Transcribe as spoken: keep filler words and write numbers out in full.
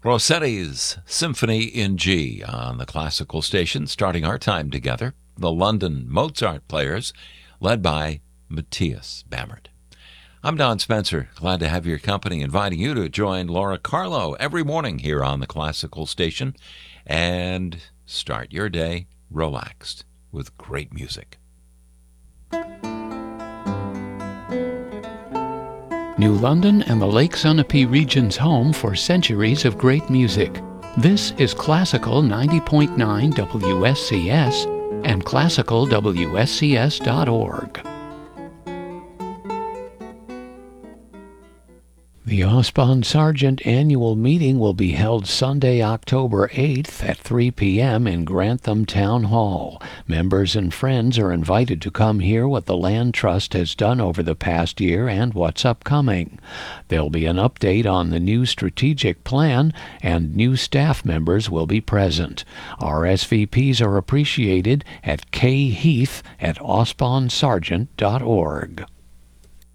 Rossetti's Symphony in G on the classical station, starting our time together. The London Mozart Players, led by Matthias Bammert. I'm Don Spencer, glad to have your company, inviting you to join Laura Carlo every morning here on the classical station and start your day relaxed with great music. New London and the Lake Sunapee region's home for centuries of great music. This is Classical ninety point nine W S C S and classical W S C S dot org. The Osbon Sargent annual meeting will be held Sunday, October eighth at three p.m. in Grantham Town Hall. Members and friends are invited to come hear what the Land Trust has done over the past year and what's upcoming. There'll be an update on the new strategic plan, and new staff members will be present. R S V Ps are appreciated at kheath at osbon sargent dot org.